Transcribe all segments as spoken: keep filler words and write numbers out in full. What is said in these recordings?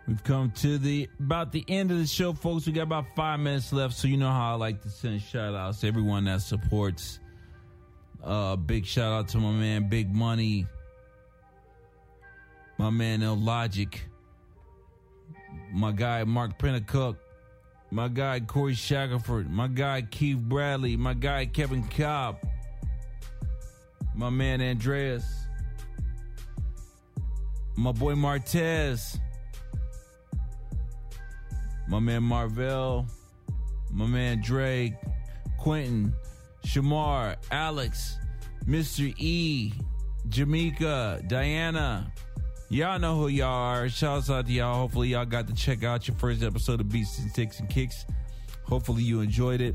We've come to the about the end of the show, folks. We got about five minutes left, so you know how I like to send shout outs to everyone that supports. Uh, big shout out to my man Big Money, my man El Logic, my guy Mark Pennacook, my guy Corey Shackelford, my guy Keith Bradley, my guy Kevin Cobb, my man Andreas, my boy Martez, my man Marvell, my man Drake, Quentin, Shamar, Alex, Mister E, Jamaica, Diana. Y'all know who y'all are. Shouts out to y'all. Hopefully y'all got to check out your first episode of Beats and Sticks and Kicks. Hopefully you enjoyed it.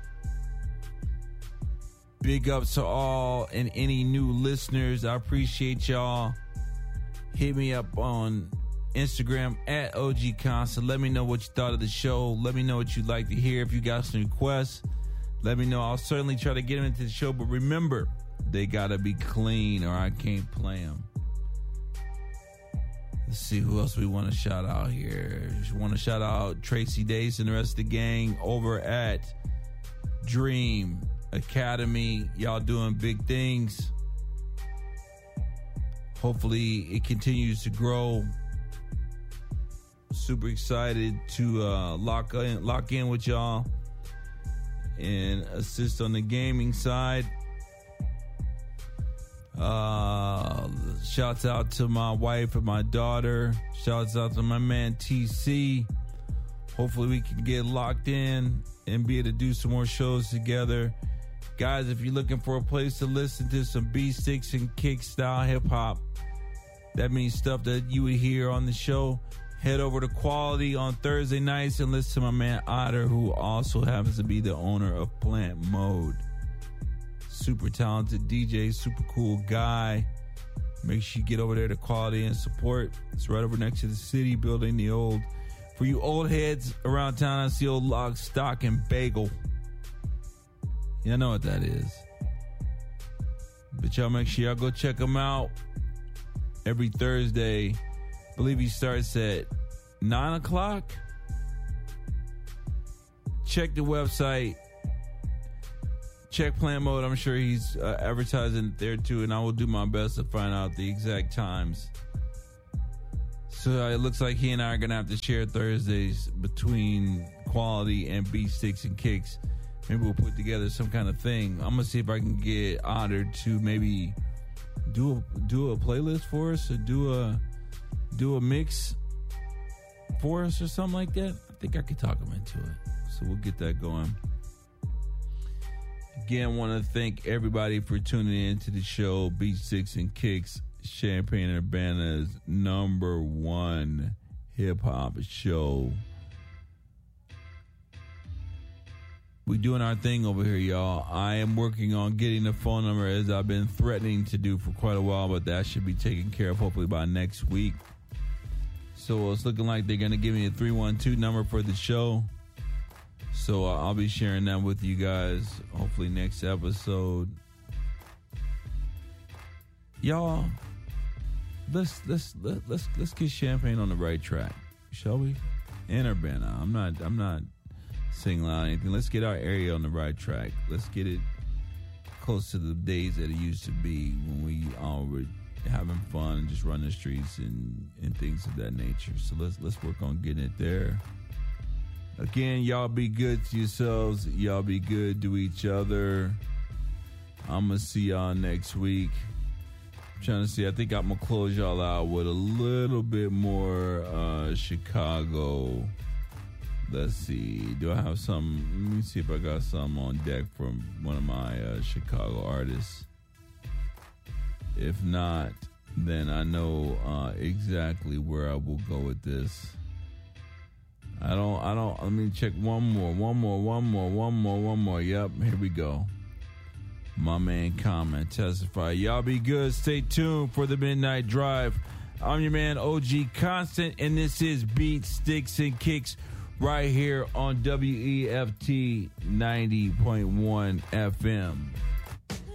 Big ups to all and any new listeners. I appreciate y'all. Hit me up on Instagram at O G Constant. Let me know what you thought of the show. Let me know what you'd like to hear. If you got some requests, let me know. I'll certainly try to get them into the show. But remember, they got to be clean or I can't play them. Let's see who else we want to shout out here. Just want to shout out Tracy Dace and the rest of the gang over at Dream Academy. Y'all doing big things. Hopefully it continues to grow. Super excited to uh, lock in, lock in with y'all and assist on the gaming side. Uh, shouts out to my wife and my daughter. Shouts out to my man T C. Hopefully we can get locked in and be able to do some more shows together. Guys, if you're looking for a place to listen to some beat sticks and kick style hip hop, that means stuff that you would hear on the show, head over to Quality on Thursday nights and listen to my man Otter, who also happens to be the owner of Plant Mode. Super talented D J, super cool guy. Make sure you get over there to Quality and support. It's right over next to the city building, the old, for you old heads around town, that's the old Lock, Stock, and Bagel. You know what that is. But y'all make sure y'all go check him out every Thursday. I believe he starts at nine o'clock. Check the website. Check Plant Mode. I'm sure he's uh, advertising it there too, and I will do my best to find out the exact times. So uh, it looks like he and I are going to have to share Thursdays between Quality and Beat Sticks and Kicks. Maybe we'll put together some kind of thing. I'm going to see if I can get Otter to maybe do a, do a playlist for us or do a do a mix for us or something like that. I think I could talk him into it. So we'll get that going. Again, want to thank everybody for tuning in to the show. Beat Sticks and Kicks, Champaign-Urbana's number one hip-hop show. We doing our thing over here, y'all. I am working on getting the phone number as I've been threatening to do for quite a while, but that should be taken care of hopefully by next week. So it's looking like they're going to give me a three one two number for the show. So uh, I'll be sharing that with you guys hopefully next episode. Y'all, let's let's let, let's let's get Champaign on the right track, shall we? And Urbana. I'm not I'm not saying loud or anything. Let's get our area on the right track. Let's get it close to the days that it used to be when we all were having fun and just running the streets and, and things of that nature. So let's let's work on getting it there. Again, y'all be good to yourselves. Y'all be good to each other. I'm going to see y'all next week. I'm trying to see. I think I'm going to close y'all out with a little bit more uh, Chicago. Let's see. Do I have some? Let me see if I got some on deck from one of my uh, Chicago artists. If not, then I know uh, exactly where I will go with this. I don't, I don't, let me check one more, one more, one more, one more, one more. Yep, here we go. My man Comment, Testify. Y'all be good. Stay tuned for the Midnight Drive. I'm your man O G Constant, and this is Beat Sticks and Kicks right here on W E F T ninety point one F M.